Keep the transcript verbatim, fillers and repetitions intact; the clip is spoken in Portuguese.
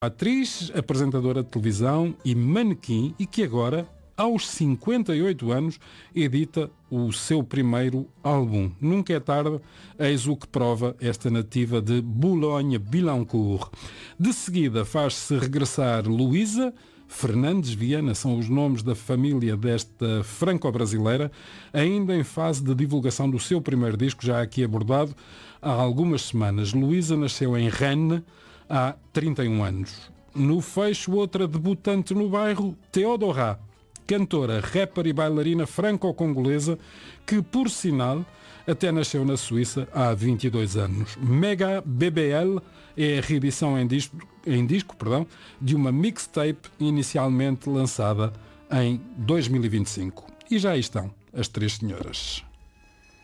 Atriz, apresentadora de televisão e manequim, e que agora, aos cinquenta e oito anos, edita o seu primeiro álbum. Nunca é tarde, eis o que prova esta nativa de Boulogne-Billancourt. De seguida faz-se regressar Luísa Fernandes Viana, são os nomes da família desta franco-brasileira, ainda em fase de divulgação do seu primeiro disco, já aqui abordado há algumas semanas. Luísa nasceu em Rennes há trinta e um anos. No fecho, outra debutante no bairro, Theodora, cantora, rapper e bailarina franco-congolesa, que, por sinal, até nasceu na Suíça há vinte e dois anos. Mega B B L é a reedição em disco, em disco perdão, de uma mixtape inicialmente lançada em dois mil e vinte e cinco. E já aí estão as três senhoras.